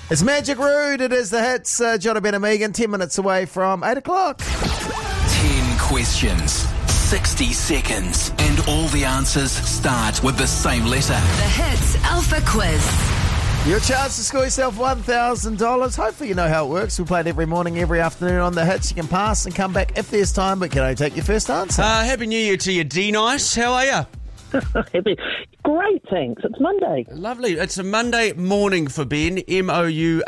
It's Magic Rude. It is the hits. Jono Ben and Megan, 10 minutes away from 8 o'clock. 10 questions, 60 seconds, and all the answers start with the same letter. The Hits Alpha Quiz. Your chance to score yourself $1,000. Hopefully you know how it works. We play it every morning, every afternoon on the hits. You can pass and come back if there's time, but can I take your first answer? Happy New Year to you, D-Nice. How are you? Great, thanks. It's Monday. Lovely. It's a Monday morning for Ben. Mourning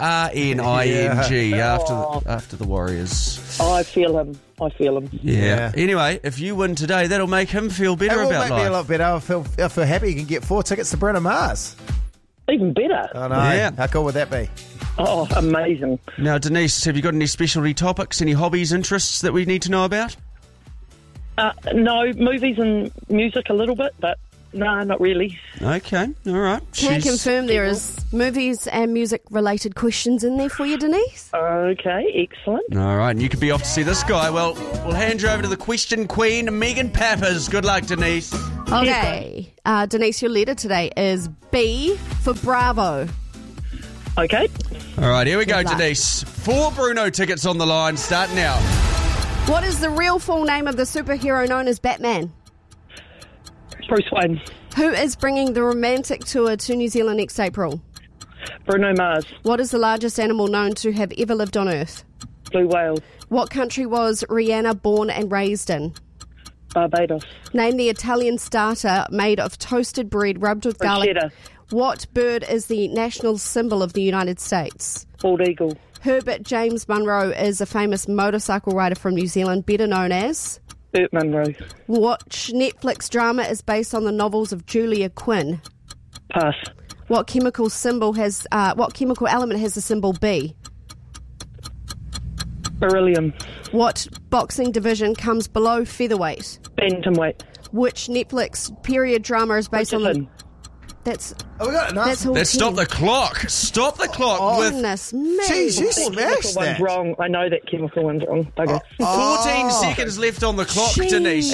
after the Warriors. I feel him. Yeah. Anyway, if you win today, that'll make him feel better It will about make me a life. lot better. I feel happy. You can get 4 tickets to Bruno Mars. Even better. I know. Yeah. How cool would that be? Oh, amazing. Now, Denise, have you got any specialty topics, any hobbies, interests that we need to know about? No, movies and music a little bit, but no, not really. Okay, all right. Can I confirm there is movies and music-related questions in there for you, Denise? Okay, excellent. All right, and you could be off to see this guy. Well, we'll hand you over to the question queen, Megan Pappas. Good luck, Denise. Okay. Denise, your letter today is B for Bravo. Okay. All right, here we go, Good luck. Denise. 4 Bruno tickets on the line. Start now. What is the real full name of the superhero known as Batman? Bruce Wayne. Who is bringing the romantic tour to New Zealand next April? Bruno Mars. What is the largest animal known to have ever lived on Earth? Blue whale. What country was Rihanna born and raised in? Barbados. Name the Italian starter made of toasted bread rubbed with garlic. Bruschetta. What bird is the national symbol of the United States? Bald eagle. Herbert James Munro is a famous motorcycle rider from New Zealand, better known as... Burt Munro. Which Netflix drama is based on the novels of Julia Quinn? Pass. What chemical element has the symbol B? Beryllium. What boxing division comes below featherweight? Bantamweight. Which Netflix period drama is based on Bridgerton. That's Oh, we got it. Nice. that's all. Let's 10. stop the clock. Stop the clock with Goodness me. Jeez, you Chemical smashed one's that. wrong. I know that chemical one's wrong. Bugger. 14 seconds left on the clock, Jeez. Denise.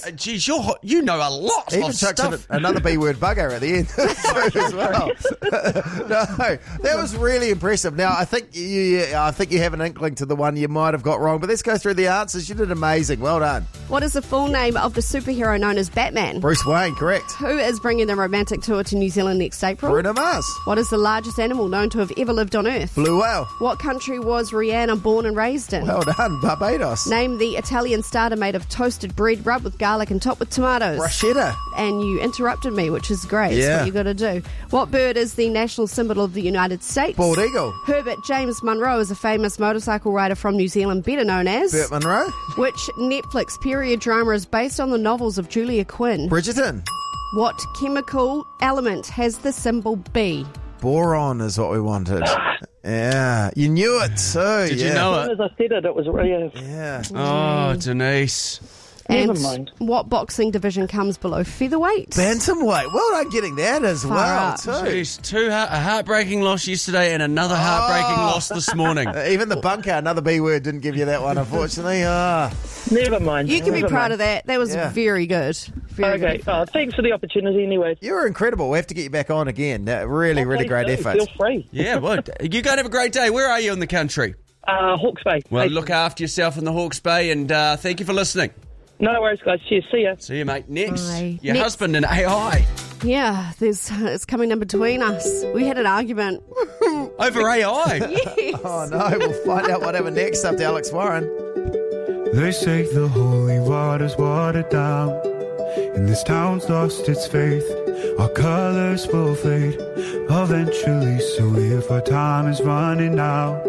You know a lot Even of chucked in stuff. another B word bugger at the end as well. No, that was really impressive. Now I think you have an inkling to the one you might have got wrong, but let's go through the answers. You did amazing. Well done. What is the full name of the superhero known as Batman? Bruce Wayne, correct. Who is bringing the romantic tour to New Zealand next April? Bruno Mars. What is the largest animal known to have ever lived on Earth? Blue whale. What country was Rihanna born and raised in? Well done. Barbados. Name the Italian starter made of toasted bread rubbed with garlic and topped with tomatoes. Bruschetta. And you interrupted me, which is great. Yeah. That's what you got to do. What bird is the national symbol of the United States? Bald eagle. Herbert James Munro is a famous motorcycle rider from New Zealand, better known as... Burt Munro. Which Netflix period drama is based on the novels of Julia Quinn? Bridgerton. What chemical element has the symbol B? Boron is what we wanted. Yeah, you knew it too. Did yeah. you know As it? soon as I said it, it was really... Yeah. Oh, Denise. Never And mind. what boxing division comes below featherweight? Bantamweight. Well done getting that as Far well up. too. Jeez, a heartbreaking loss yesterday and another heartbreaking loss this morning. Even the bunker, another B word, didn't give you that one, unfortunately. Never mind. You can be Never proud mind. of that. That was Yeah. very good. Very Okay. good. Oh, thanks for the opportunity anyway. You were incredible. We have to get you back on again. Really, really Please great do. effort. Feel free. Yeah, well, you go and have a great day. Where are you in the country? Hawke's Bay. Well, Hey, look after yourself in the Hawke's Bay, and thank you for listening. No worries, guys. Cheers. See ya. See you, mate. Next, Bye. your Next. husband and AI. Yeah, it's coming in between us. We had an argument. Over AI. Yes. Oh no, we'll find out what happened next up to Alex Warren. They say the holy water's watered down, and this town's lost its faith. Our colors will fade eventually, so if our time is running out,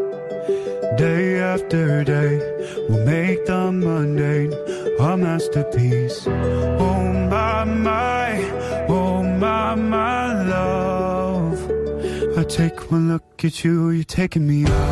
day after day, we'll make the mundane our masterpiece. Oh my love, I take one look at you, you're taking me out.